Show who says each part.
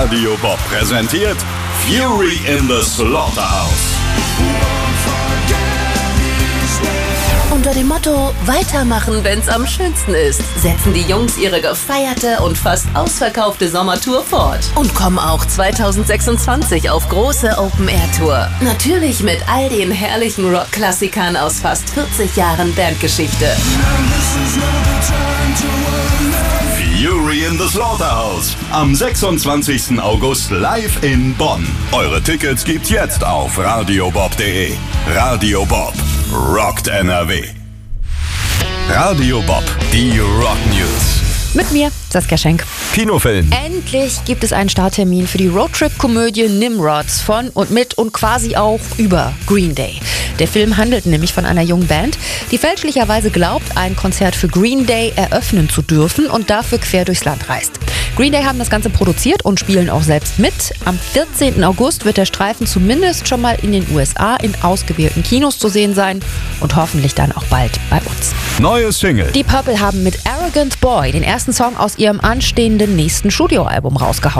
Speaker 1: Radio Bob präsentiert Fury in the Slaughterhouse.
Speaker 2: Unter dem Motto Weitermachen, wenn's am schönsten ist, setzen die Jungs ihre gefeierte und fast ausverkaufte Sommertour fort und kommen auch 2026 auf große Open-Air-Tour. Natürlich mit all den herrlichen Rock-Klassikern aus fast 40 Jahren Bandgeschichte.
Speaker 1: Fury in the Slaughterhouse am 26. August live in Bonn. Eure Tickets gibt's jetzt auf radiobob.de. Radio Bob rockt NRW. Radio Bob, die Rock News.
Speaker 3: Mit mir, Saskia Schenk.
Speaker 1: Kinofilm.
Speaker 3: Endlich gibt es einen Starttermin für die Roadtrip-Komödie Nimrods von und mit und quasi auch über Green Day. Der Film handelt nämlich von einer jungen Band, die fälschlicherweise glaubt, ein Konzert für Green Day eröffnen zu dürfen und dafür quer durchs Land reist. Green Day haben das Ganze produziert und spielen auch selbst mit. Am 14. August wird der Streifen zumindest schon mal in den USA in ausgewählten Kinos zu sehen sein und hoffentlich dann auch bald bei uns.
Speaker 1: Neue Single.
Speaker 3: Die Purple haben mit Arrogant Boy den ersten Song aus ihrem anstehenden nächsten Studioalbum rausgehauen.